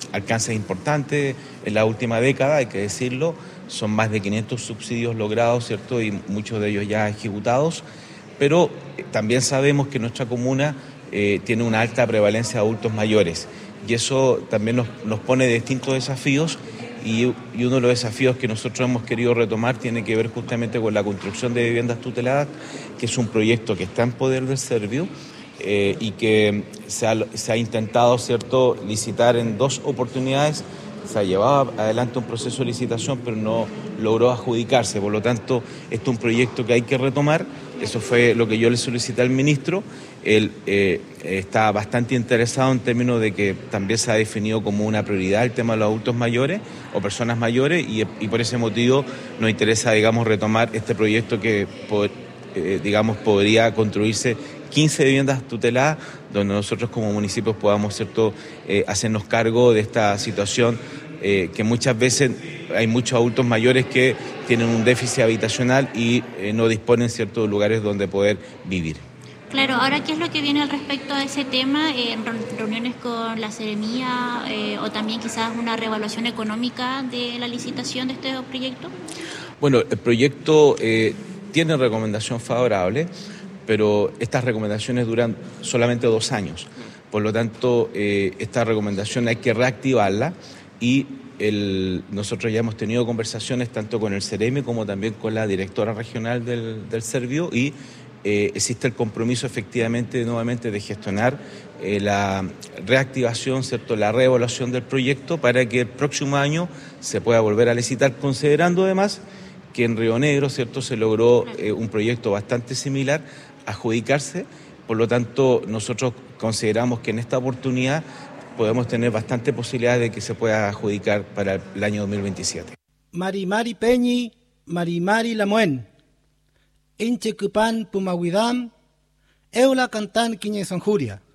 alcances importantes en la última década, hay que decirlo. Son más de 500 subsidios logrados, ¿cierto? Y muchos de ellos ya ejecutados. Pero también sabemos que nuestra comuna tiene una alta prevalencia de adultos mayores. Y eso también nos pone distintos desafíos. Y uno de los desafíos que nosotros hemos querido retomar tiene que ver justamente con la construcción de viviendas tuteladas, que es un proyecto que está en poder del Servio y que se ha intentado, ¿cierto?, licitar en 2 oportunidades. Se ha llevado adelante un proceso de licitación, pero no logró adjudicarse. Por lo tanto, este es un proyecto que hay que retomar. Eso fue lo que yo le solicité al ministro. Él está bastante interesado en términos de que también se ha definido como una prioridad el tema de los adultos mayores o personas mayores y por ese motivo nos interesa, digamos, retomar este proyecto que, podría construirse 15 viviendas tuteladas, donde nosotros como municipios podamos, ¿cierto?, hacernos cargo de esta situación que muchas veces hay muchos adultos mayores que tienen un déficit habitacional y no disponen, ¿cierto?, de lugares donde poder vivir. Claro, ahora, ¿qué es lo que viene al respecto a ese tema? ¿Reuniones con la Seremía o también quizás una reevaluación económica de la licitación de este proyecto? Bueno, el proyecto tiene recomendación favorable, pero estas recomendaciones duran solamente 2 años. Por lo tanto, esta recomendación hay que reactivarla y nosotros ya hemos tenido conversaciones tanto con el Ceremi como también con la directora regional del Servio y existe el compromiso efectivamente nuevamente de gestionar la reactivación, ¿cierto?, la reevaluación del proyecto para que el próximo año se pueda volver a licitar, considerando además que en Río Negro, ¿cierto?, se logró un proyecto bastante similar adjudicarse. Por lo tanto, nosotros consideramos que en esta oportunidad podemos tener bastante posibilidad de que se pueda adjudicar para el año 2027. Mari Peñi, Mari Lamuen, Inche Cupan Pumawidam, Eula Cantan Quiñe Sanjuria.